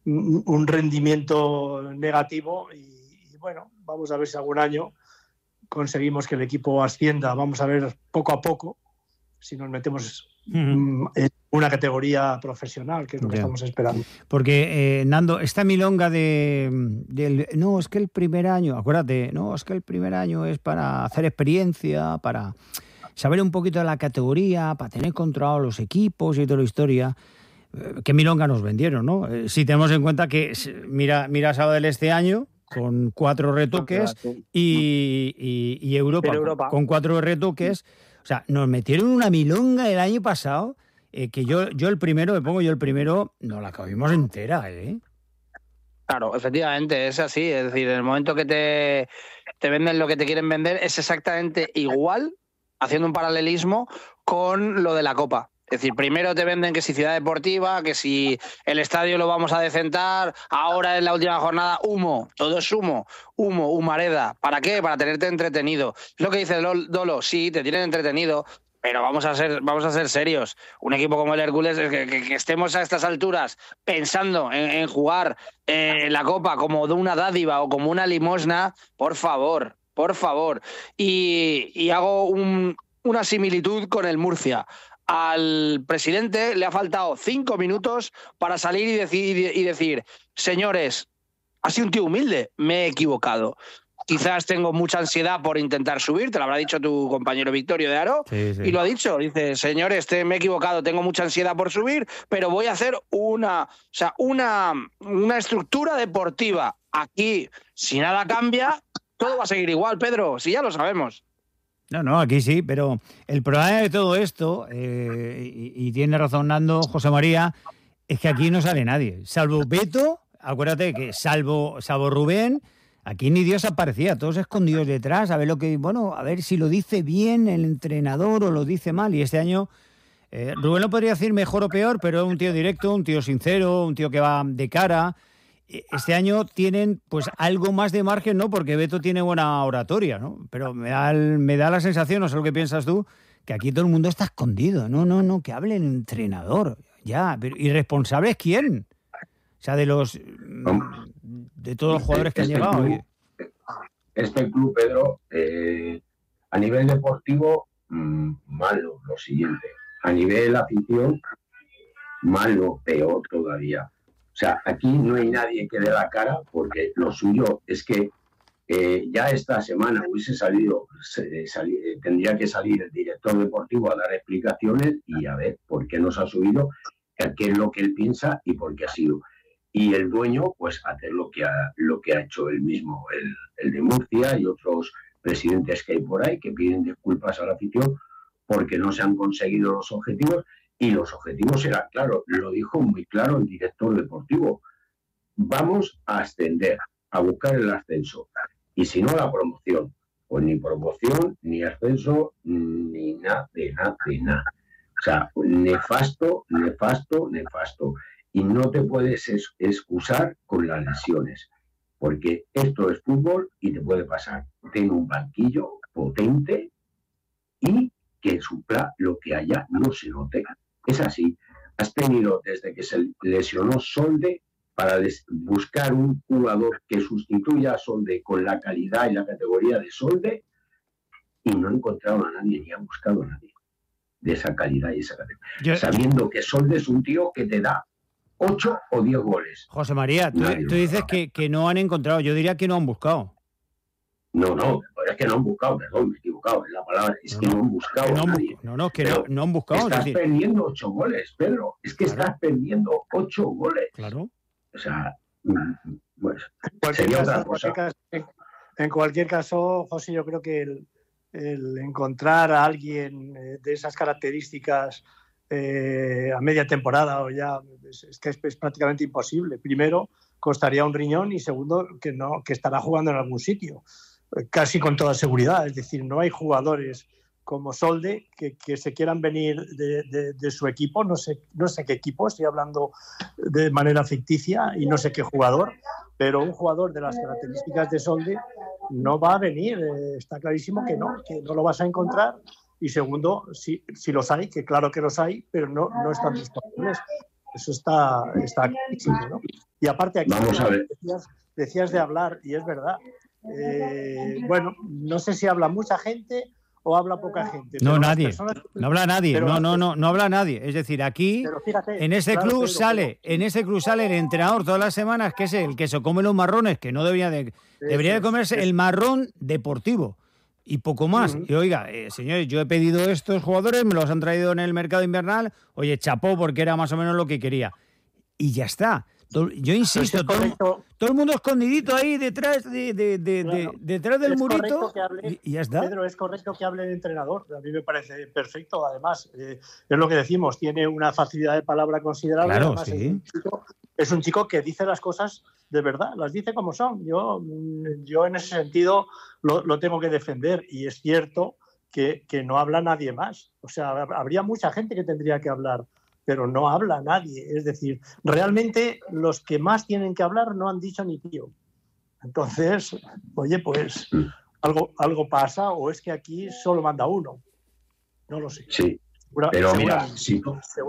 un rendimiento negativo y bueno, vamos a ver si algún año conseguimos que el equipo ascienda. Vamos a ver poco a poco si nos metemos en una categoría profesional, que es lo que estamos esperando. Porque, Nando, esta milonga no, es que el primer año, acuérdate, no, es que el primer año es para hacer experiencia, para saber un poquito de la categoría, para tener controlados los equipos y toda la historia. ¿Qué milonga nos vendieron, no? Si tenemos en cuenta que, mira Sabadell este año, con 4 retoques, y Europa con 4 retoques. O sea, nos metieron una milonga el año pasado, que yo el primero, nos la acabamos entera, ¿eh? Claro, efectivamente, es así. Es decir, en el momento que te venden lo que te quieren vender, es exactamente igual, haciendo un paralelismo con lo de la Copa. Es decir, primero te venden que si Ciudad Deportiva, que si el estadio lo vamos a decentar, ahora en la última jornada, humo, todo es humo, humareda. ¿Para qué? Para tenerte entretenido. Es lo que dice Dolo, sí, te tienen entretenido, pero vamos a ser serios. Un equipo como el Hércules, que estemos a estas alturas pensando en jugar la Copa como de una dádiva o como una limosna, por favor. Y hago una similitud con el Murcia. Al presidente le ha faltado 5 minutos para salir y decir, señores, ha sido un tío humilde, me he equivocado. Quizás tengo mucha ansiedad por intentar subir, te lo habrá dicho tu compañero Victorio de Aro, sí. Y lo ha dicho, dice, señores, me he equivocado, tengo mucha ansiedad por subir, pero voy a hacer una estructura deportiva. Aquí, si nada cambia, todo va a seguir igual, Pedro, si ya lo sabemos. No, aquí sí, pero el problema de todo esto, y tiene razón Nando, José María, es que aquí no sale nadie. Salvo Beto, acuérdate que salvo Rubén, aquí ni Dios aparecía, todos escondidos detrás, a ver si lo dice bien el entrenador o lo dice mal. Y este año, Rubén lo podría decir mejor o peor, pero es un tío directo, un tío sincero, un tío que va de cara. Este año tienen pues algo más de margen, ¿no? Porque Beto tiene buena oratoria, ¿no? Pero me da la sensación, no sé lo que piensas tú, que aquí todo el mundo está escondido. No, que hable el entrenador. Ya, pero ¿irresponsable es quién? O sea, de todos los jugadores que han llegado. Este club, Pedro, a nivel deportivo, malo, lo siguiente. A nivel afición, malo, peor todavía. O sea, aquí no hay nadie que dé la cara, porque lo suyo es que ya esta semana tendría que salir el director deportivo a dar explicaciones y a ver por qué nos ha subido, qué es lo que él piensa y por qué ha sido. Y el dueño, pues, hacer lo que ha hecho él mismo, el de Murcia y otros presidentes que hay por ahí que piden disculpas a la afición porque no se han conseguido los objetivos. Y los objetivos eran claros, lo dijo muy claro el director deportivo. Vamos a ascender, a buscar el ascenso. Y si no, la promoción. Pues ni promoción, ni ascenso, ni nada de nada. O sea, nefasto. Y no te puedes excusar con las lesiones. Porque esto es fútbol y te puede pasar. Ten un banquillo potente y que supla lo que haya no se note. Es así. Has tenido desde que se lesionó Solde para buscar un jugador que sustituya a Solde con la calidad y la categoría de Solde y no encontraron a nadie ni han buscado a nadie de esa calidad y esa categoría. Sabiendo que Solde es un tío que te da 8 o 10 goles. José María, tú dices que no han encontrado. Yo diría que no han buscado. No, es que no han buscado, perdón, me he equivocado en la palabra, es que no han buscado a nadie. No han buscado. Estás perdiendo 8 goles, Pedro, es que estás perdiendo 8 goles. Claro. O sea, pues, sería otra cosa. En cualquier caso, José, yo creo que el encontrar a alguien de esas características a media temporada o ya es que es prácticamente imposible. Primero, costaría un riñón y segundo, que estará jugando en algún sitio. Casi con toda seguridad, es decir, no hay jugadores como Solde que se quieran venir de su equipo, no sé qué equipo, estoy hablando de manera ficticia y no sé qué jugador, pero un jugador de las características de Solde no va a venir, está clarísimo que no lo vas a encontrar. Y segundo, si los hay, que claro que los hay, pero no están disponibles. Eso está clarísimo, ¿no? Y aparte aquí Vamos a ver. Decías de hablar, y es verdad. Bueno, no sé si habla mucha gente o habla poca gente. No, pero nadie. Personas... No habla nadie. Pero no habla nadie. Es decir, aquí, fíjate, en ese claro, club Pedro, sale el entrenador todas las semanas, que es el que se come los marrones, que no debería de comerse el marrón deportivo. Y poco más. Y oiga, señores, yo he pedido estos jugadores, me los han traído en el mercado invernal. Oye, chapó, porque era más o menos lo que quería. Y ya está. Yo insisto, todo el mundo escondidito ahí detrás detrás del murito. Y ya está. Pedro, es correcto que hable el entrenador. A mí me parece perfecto. Además, es lo que decimos, tiene una facilidad de palabra considerable. Claro, además, sí. Es un chico que dice las cosas de verdad, las dice como son. Yo en ese sentido lo tengo que defender, y es cierto que no habla nadie más. O sea, habría mucha gente que tendría que hablar, pero no habla nadie. Es decir, realmente los que más tienen que hablar no han dicho ni tío. Entonces, oye, pues algo pasa, o es que aquí solo manda uno. No lo sé. Sí. Pero mira, si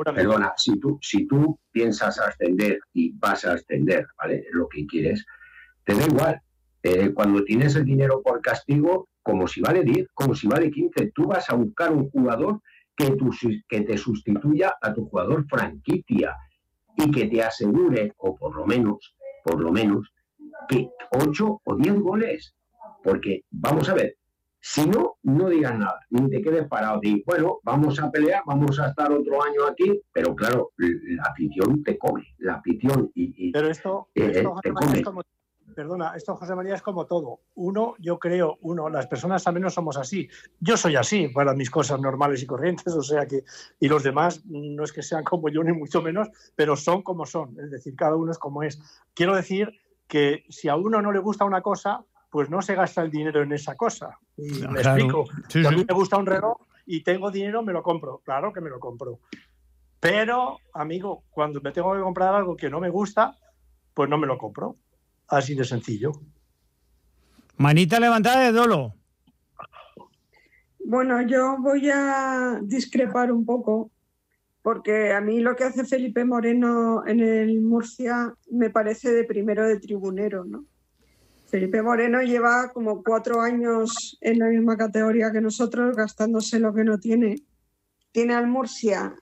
tú piensas ascender y vas a ascender, ¿vale? Es lo que quieres, te da igual. Cuando tienes el dinero por castigo, como si vale 10, como si vale 15, tú vas a buscar un jugador que te sustituya a tu jugador franquicia y que te asegure, o por lo menos, que 8 o 10 goles. Porque, vamos a ver, si no digas nada, ni te quedes parado. Bueno, vamos a pelear, vamos a estar otro año aquí, pero claro, la afición te come, la afición pero esto te come. Esto, José María, es como todo. Yo creo, las personas al menos somos así. Yo soy así para mis cosas normales y corrientes, o sea que, y los demás no es que sean como yo ni mucho menos, pero son como son, es decir, cada uno es como es. Quiero decir que si a uno no le gusta una cosa, pues no se gasta el dinero en esa cosa. Y me explico. Sí, si a mí me gusta un reloj y tengo dinero, me lo compro. Claro que me lo compro. Pero, amigo, cuando me tengo que comprar algo que no me gusta, pues no me lo compro. Así de sencillo. Manita levantada de dolo. Bueno, yo voy a discrepar un poco, porque a mí lo que hace Felipe Moreno en el Murcia me parece de primero de tribunero, ¿no? Felipe Moreno lleva como 4 años en la misma categoría que nosotros, gastándose lo que no tiene. Tiene al Murcia,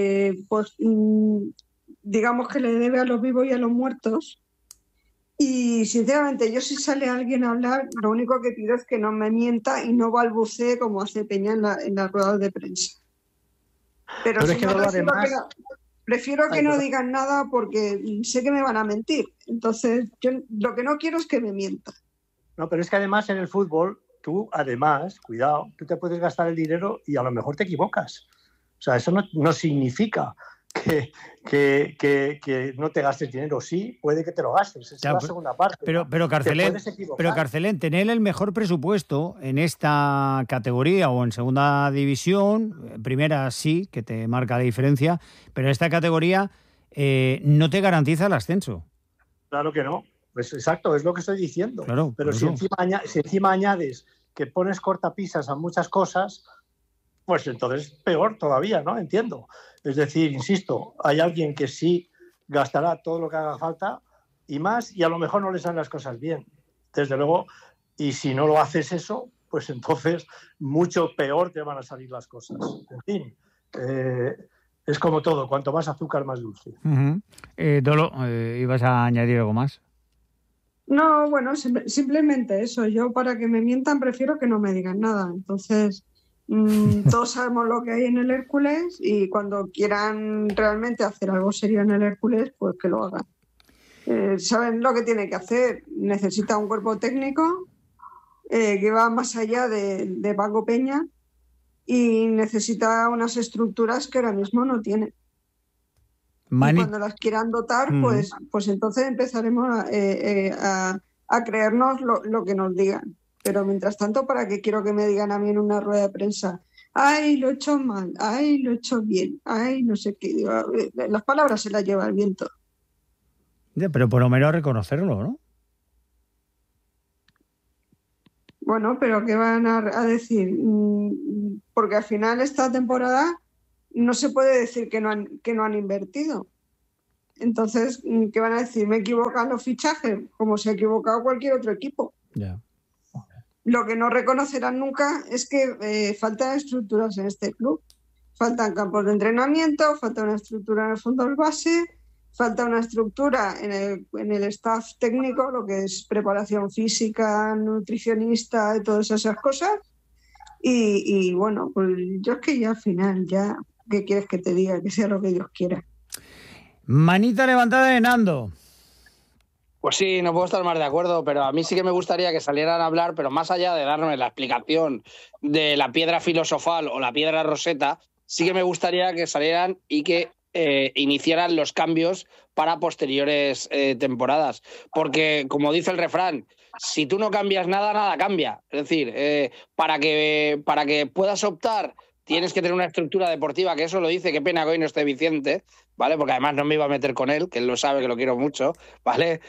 digamos que le debe a los vivos y a los muertos. Y sinceramente, yo si sale alguien a hablar, lo único que pido es que no me mienta y no balbucee como hace Peña en las ruedas de prensa. Pero si no, prefiero que no digan nada, porque sé que me van a mentir. Entonces, yo lo que no quiero es que me mientan. No, pero es que además en el fútbol, cuidado, tú te puedes gastar el dinero y a lo mejor te equivocas. O sea, eso no significa que no te gastes dinero. Sí, puede que te lo gastes. Esa es la segunda parte. Pero Carcelén, tener el mejor presupuesto en esta categoría o en segunda división, primera sí, que te marca la diferencia, pero en esta categoría no te garantiza el ascenso. Claro que no. Pues exacto, es lo que estoy diciendo. Claro, pero si encima añades que pones cortapisas a muchas cosas, pues entonces peor todavía, ¿no? Entiendo. Es decir, insisto, hay alguien que sí gastará todo lo que haga falta y más, y a lo mejor no le salen las cosas bien, desde luego, y si no lo haces eso, pues entonces mucho peor te van a salir las cosas. En fin, es como todo, cuanto más azúcar, más dulce. Dolo, ¿ibas a añadir algo más? No, bueno, simplemente eso. Yo, para que me mientan, prefiero que no me digan nada. Entonces, todos sabemos lo que hay en el Hércules, y cuando quieran realmente hacer algo serio en el Hércules, pues que lo hagan. Saben lo que tiene que hacer. Necesita un cuerpo técnico que va más allá de Paco Peña, y necesita unas estructuras que ahora mismo no tiene. Y cuando las quieran dotar, pues entonces empezaremos a creernos lo que nos digan. Pero mientras tanto, ¿para qué quiero que me digan a mí en una rueda de prensa? ¡Ay, lo he hecho mal! ¡Ay, lo he hecho bien! ¡Ay, no sé qué! Las palabras se las lleva el viento. Pero por lo menos reconocerlo, ¿no? Bueno, pero ¿qué van a decir? Porque al final esta temporada no se puede decir que no han invertido. Entonces, ¿qué van a decir? ¿Me equivocan los fichajes? Como se ha equivocado cualquier otro equipo. Ya. Lo que no reconocerán nunca es que faltan estructuras en este club. Faltan campos de entrenamiento, falta una estructura en el fondo del base, falta una estructura en el staff técnico, lo que es preparación física, nutricionista y todas esas cosas. Y bueno, pues yo es que ya al final, ya, ¿qué quieres que te diga? Que sea lo que Dios quiera. Manita levantada de Nando. Pues sí, no puedo estar más de acuerdo, pero a mí sí que me gustaría que salieran a hablar, pero más allá de darnos la explicación de la piedra filosofal o la piedra roseta, sí que me gustaría que salieran y que iniciaran los cambios para posteriores temporadas. Porque, como dice el refrán, si tú no cambias nada, nada cambia. Es decir, para que puedas optar, tienes que tener una estructura deportiva, que eso lo dice, qué pena que hoy no esté Vicente, ¿vale? Porque además no me iba a meter con él, que él lo sabe, que lo quiero mucho, ¿vale?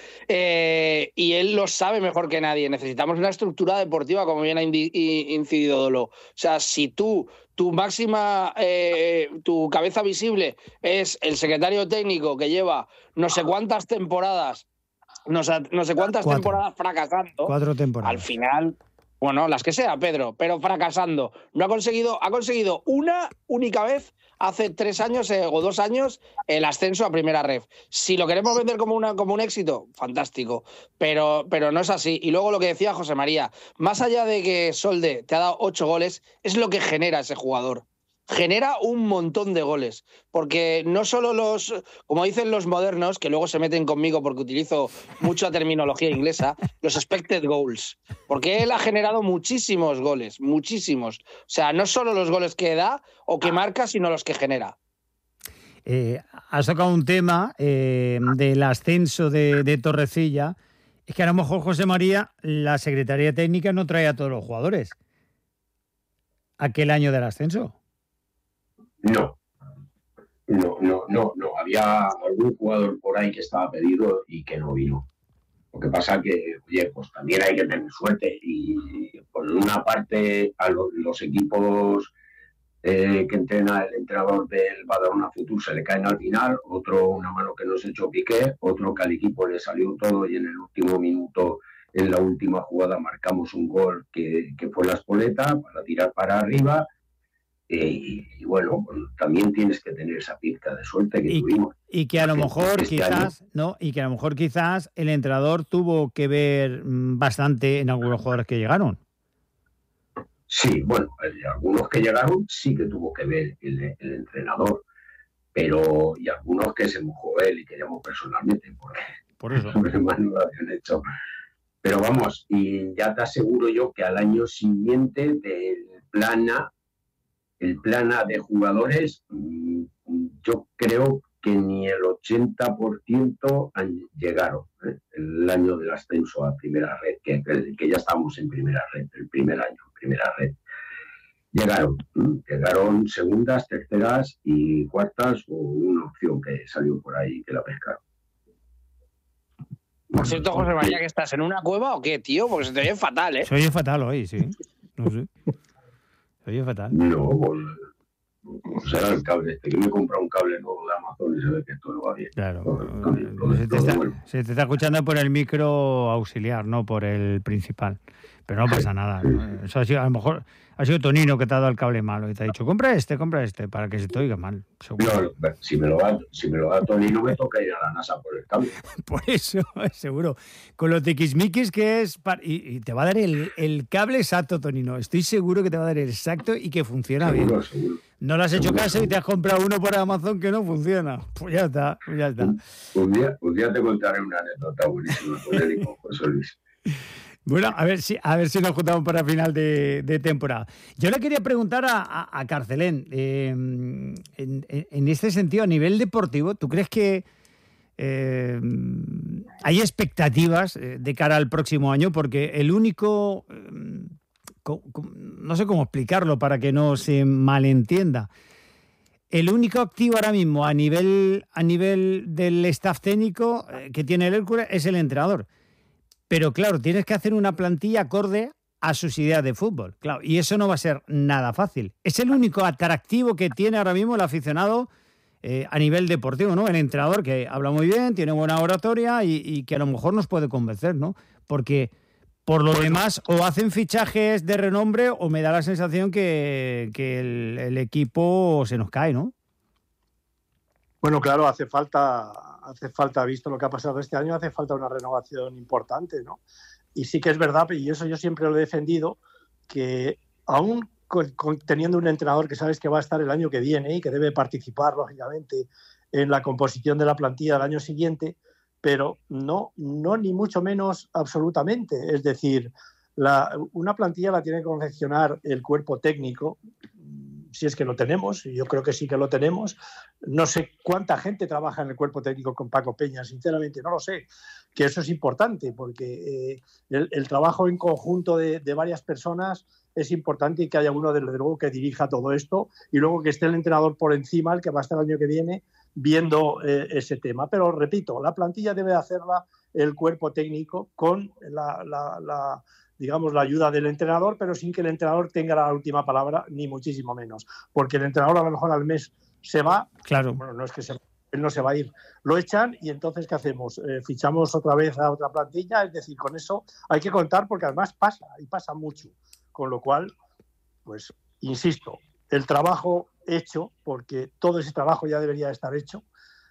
Y él lo sabe mejor que nadie. Necesitamos una estructura deportiva, como bien ha incidido Dolo. O sea, si tu máxima, tu cabeza visible es el secretario técnico que lleva no sé cuántas temporadas, no sé cuántas temporadas fracasando, 4 temporadas. al final... Bueno, las que sea, Pedro, pero fracasando. Ha conseguido una única vez hace 3 años o 2 años el ascenso a Primera Ref. Si lo queremos vender como un éxito, fantástico, pero no es así. Y luego lo que decía José María, más allá de que Solde te ha dado 8 goles, es lo que genera ese jugador. Genera un montón de goles, porque no solo como dicen los modernos, que luego se meten conmigo porque utilizo mucha terminología inglesa, los expected goals, porque él ha generado muchísimos goles, muchísimos. O sea, no solo los goles que da o que marca, sino los que genera. Has tocado un tema del ascenso de Torrecilla. Es que a lo mejor, José María, la Secretaría Técnica no trae a todos los jugadores aquel año del ascenso. No. Había algún jugador por ahí que estaba pedido y que no vino. Lo que pasa que, oye, pues también hay que tener suerte. Y por una parte, a los equipos que entrena el entrenador del Badalona Futur se le caen al final, otro una mano que nos echó Piqué, otro que al equipo le salió todo y en el último minuto, en la última jugada, marcamos un gol que fue la espoleta para tirar para arriba. Y bueno, también tienes que tener esa pizca de suerte que tuvimos. Y que a lo mejor quizás el entrenador tuvo que ver bastante en algunos jugadores que llegaron. Sí, bueno, algunos que llegaron sí que tuvo que ver el entrenador, pero y algunos que se mojó él y que llamó personalmente, por eso más no lo habían hecho. Pero vamos, y ya te aseguro yo que al año siguiente del el plan A de jugadores, yo creo que ni el 80% llegaron, el año del ascenso a Primera Red, que ya estábamos en Primera Red, el primer año en Primera Red. Llegaron segundas, terceras y cuartas, o una opción que salió por ahí que la pescaron. Por cierto, José María, ¿que estás en una cueva o qué, tío? Porque se te oye fatal, ¿eh? Se oye fatal hoy, sí. No sé. Se oye fatal. No, pues será el cable este. Que me he comprado un cable nuevo de Amazon y se ve que esto no va bien. Claro. Se te está escuchando por el micro auxiliar, no por el principal. Pero no pasa nada. Eso a lo mejor ha sido Tonino que te ha dado el cable malo y te ha dicho, compra este, para que se te oiga mal. Seguro. No, si me lo da Tonino, me toca ir a la NASA por el cable. Por eso, seguro. Con los tiquismiquis que es... Y te va a dar el cable exacto, Tonino. Estoy seguro que te va a dar el exacto y que funciona bien. Seguro. No le has hecho caso y te has comprado uno por Amazon que no funciona. Pues ya está. Un día te contaré una anécdota buenísima con él y con José Luis. Bueno, a ver si nos juntamos para final de temporada. Yo le quería preguntar a Carcelén, en este sentido, a nivel deportivo, ¿tú crees que hay expectativas de cara al próximo año? Porque el único, no sé cómo explicarlo para que no se malentienda, el único activo ahora mismo a nivel del staff técnico que tiene el Hércules es el entrenador. Pero claro, tienes que hacer una plantilla acorde a sus ideas de fútbol. Claro, y eso no va a ser nada fácil. Es el único atractivo que tiene ahora mismo el aficionado a nivel deportivo, ¿no? El entrenador que habla muy bien, tiene buena oratoria y que a lo mejor nos puede convencer, ¿no? Porque por lo demás o hacen fichajes de renombre o me da la sensación que el equipo se nos cae, ¿no? Bueno, claro, hace falta, visto lo que ha pasado este año, hace falta una renovación importante, ¿no? Y sí que es verdad, y eso yo siempre lo he defendido, que aún teniendo un entrenador que sabes que va a estar el año que viene y que debe participar, lógicamente, en la composición de la plantilla del año siguiente, pero no ni mucho menos absolutamente. Es decir, una plantilla la tiene que confeccionar el cuerpo técnico, si es que lo tenemos, y yo creo que sí que lo tenemos. No sé cuánta gente trabaja en el cuerpo técnico con Paco Peña, sinceramente, no lo sé, que eso es importante, porque el trabajo en conjunto de varias personas es importante y que haya uno, desde luego, que dirija todo esto y luego que esté el entrenador por encima, el que va a estar el año que viene, viendo ese tema. Pero, repito, la plantilla debe hacerla el cuerpo técnico con digamos, la ayuda del entrenador, pero sin que el entrenador tenga la última palabra, ni muchísimo menos. Porque el entrenador a lo mejor al mes se va. Claro. Bueno, no es que él no se va a ir. Lo echan y entonces, ¿qué hacemos? Fichamos otra vez a otra plantilla. Es decir, con eso hay que contar porque además pasa, y pasa mucho. Con lo cual, pues, insisto, el trabajo hecho, porque todo ese trabajo ya debería estar hecho,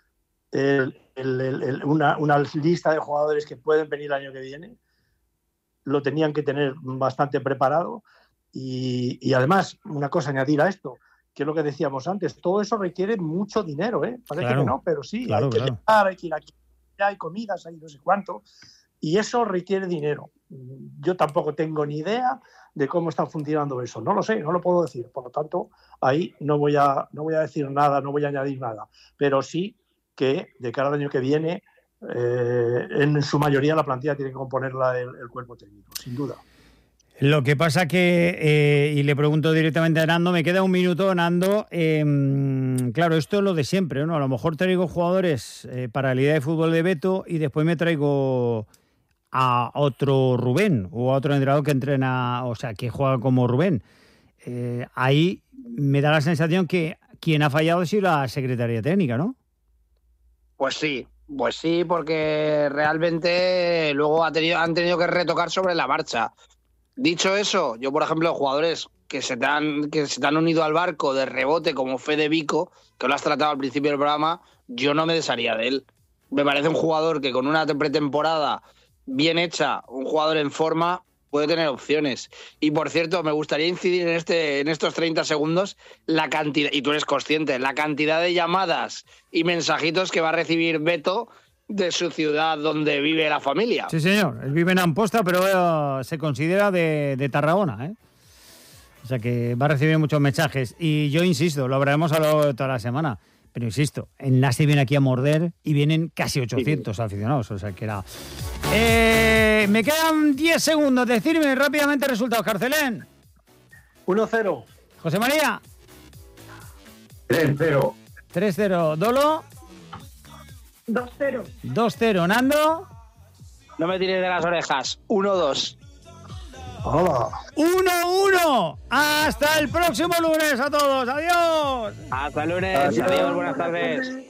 una lista de jugadores que pueden venir el año que viene, lo tenían que tener bastante preparado y además, una cosa añadir a esto, que es lo que decíamos antes, todo eso requiere mucho dinero, ¿eh? Parece claro, que no, pero sí, claro, hay que viajar, hay que ir aquí, hay comidas, hay no sé cuánto, y eso requiere dinero. Yo tampoco tengo ni idea de cómo está funcionando eso, no lo sé, no lo puedo decir, por lo tanto, ahí no voy a decir nada, no voy a añadir nada, pero sí que de cara al año que viene, en su mayoría la plantilla tiene que componerla el cuerpo técnico, sin duda. Lo que pasa que, y le pregunto directamente a Nando, me queda un minuto, Nando, claro, esto es lo de siempre, ¿no? A lo mejor traigo jugadores para la Liga de Fútbol de Beto y después me traigo a otro Rubén o a otro entrenador que entrena, o sea, que juega como Rubén. Ahí me da la sensación que quien ha fallado ha sido la Secretaría Técnica, ¿no? Pues sí, porque realmente luego han tenido que retocar sobre la marcha. Dicho eso, yo, por ejemplo, jugadores que se te han unido al barco de rebote, como Fede Vico, que lo has tratado al principio del programa, yo no me desharía de él. Me parece un jugador que con una pretemporada bien hecha, un jugador en forma, puede tener opciones. Y, por cierto, me gustaría incidir en estos 30 segundos la cantidad, y tú eres consciente, la cantidad de llamadas y mensajitos que va a recibir Beto de su ciudad donde vive la familia. Sí, señor. Él vive en Amposta, pero se considera de Tarragona, ¿eh? O sea que va a recibir muchos mensajes. Y yo insisto, lo hablaremos toda la semana. Pero insisto, el Nasti viene aquí a morder y vienen casi 800 aficionados. O sea que era... me quedan 10 segundos. Decirme rápidamente resultados. Carcelén. 1-0. José María. 3-0. 3-0. Dolo. 2-0. 2-0. Nando. No me tires de las orejas. 1-2. Hola. 1-1. Hasta el próximo lunes a todos. Adiós. Hasta el lunes. Adiós. Buenas tardes.